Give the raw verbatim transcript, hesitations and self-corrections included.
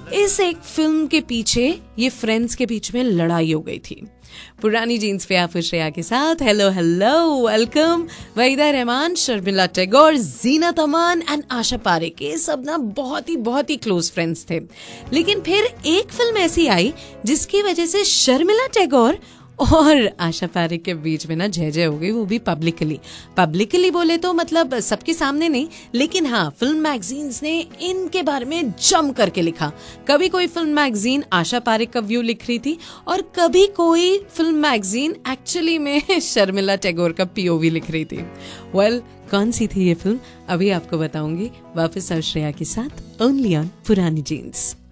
इस एक फिल्म के पीछे ये फ्रेंड्स के बीच में लड़ाई हो गई थी। पुरानी जीन्स पे आप श्रेया के साथ hello hello welcome. Waheeda Rehman, Sharmila Tagore, Zeenat Aman and Asha Parekh, ये सब ना बहुत ही बहुत ही क्लोज फ्रेंड्स थे। लेकिन फिर एक फिल्म ऐसी आई जिसकी वजह से शर्मिला टैगोर और आशा पारेख के बीच में ना जय जय हो गई, वो भी पब्लिकली। पब्लिकली बोले तो मतलब सबके सामने नहीं, लेकिन हाँ फिल्म मैगजीन्स ने इनके बारे में जम करके लिखा। कभी कोई फिल्म मैगजीन आशा पारेख का व्यू लिख रही थी और कभी कोई फिल्म मैगजीन एक्चुअली में शर्मिला टैगोर का पीओवी लिख रही थी। वेल well, कौन सी थी ये फिल्म अभी आपको बताऊंगी। वापस आओ श्रेया के साथ ओनली ऑन पुरानी जीन्स।